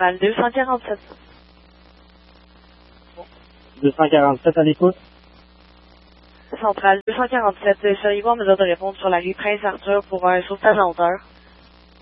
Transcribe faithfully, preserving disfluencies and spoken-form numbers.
Centrale deux cent quarante-sept. deux cent quarante-sept à l'écoute. Centrale deux cent quarante-sept, seriez-vous en mesure de répondre sur la rue Prince-Arthur pour un sauvetage en hauteur?